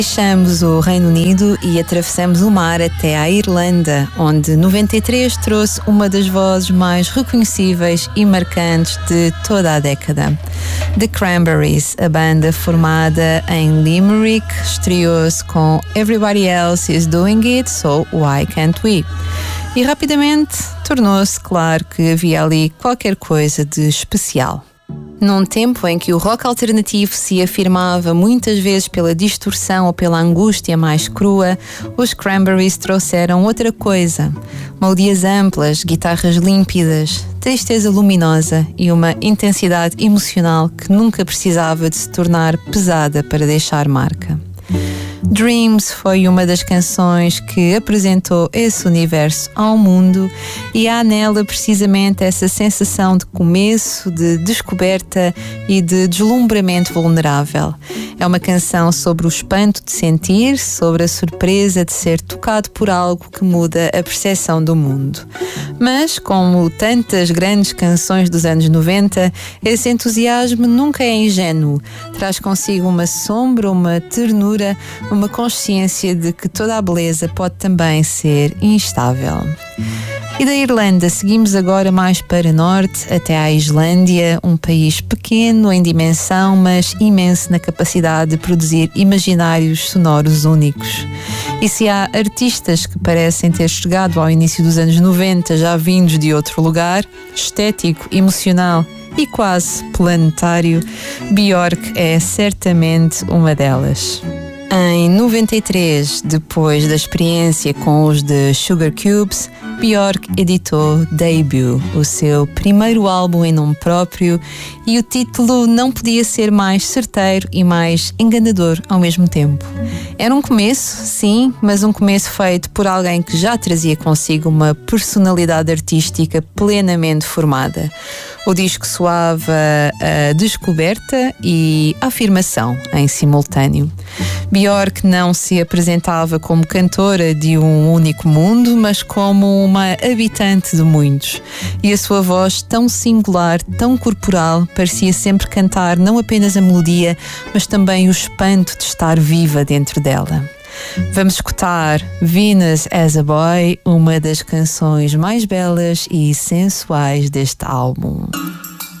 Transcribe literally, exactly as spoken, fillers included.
Deixamos o Reino Unido e atravessamos o mar até à Irlanda, onde noventa e três trouxe uma das vozes mais reconhecíveis e marcantes de toda a década. The Cranberries, a banda formada em Limerick, estreou-se com Everybody Else is Doing It, so why can't we? E rapidamente tornou-se claro que havia ali qualquer coisa de especial. Num tempo em que o rock alternativo se afirmava muitas vezes pela distorção ou pela angústia mais crua, os Cranberries trouxeram outra coisa: melodias amplas, guitarras límpidas, tristeza luminosa e uma intensidade emocional que nunca precisava de se tornar pesada para deixar marca. Dreams foi uma das canções que apresentou esse universo ao mundo e há nela precisamente essa sensação de começo, de descoberta e de deslumbramento vulnerável. É uma canção sobre o espanto de sentir, sobre a surpresa de ser tocado por algo que muda a percepção do mundo. Mas, como tantas grandes canções dos anos noventa, esse entusiasmo nunca é ingênuo. Traz consigo uma sombra, uma ternura, uma consciência de que toda a beleza pode também ser instável. E da Irlanda seguimos agora mais para norte, até à Islândia, um país pequeno em dimensão, mas imenso na capacidade de produzir imaginários sonoros únicos. E se há artistas que parecem ter chegado ao início dos anos noventa já vindos de outro lugar, estético, emocional e quase planetário, Björk é certamente uma delas. Em noventa e três, depois da experiência com os The Sugar Cubes, Björk editou Debut, o seu primeiro álbum em nome próprio, e o título não podia ser mais certeiro e mais enganador ao mesmo tempo. Era um começo, sim, mas um começo feito por alguém que já trazia consigo uma personalidade artística plenamente formada. O disco soava a descoberta e a afirmação em simultâneo. Björk não se apresentava como cantora de um único mundo, mas como uma habitante de muitos. E a sua voz tão singular, tão corporal, parecia sempre cantar não apenas a melodia, mas também o espanto de estar viva dentro dela. Vamos escutar Venus as a Boy, uma das canções mais belas e sensuais deste álbum.